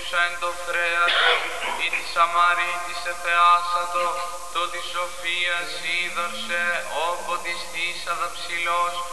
έτουσα εν το φρέατο, ή τη Σαμαρίτης εφεάσατο, το της Σοφίας είδωρσε, όποτε της αδαψιλός,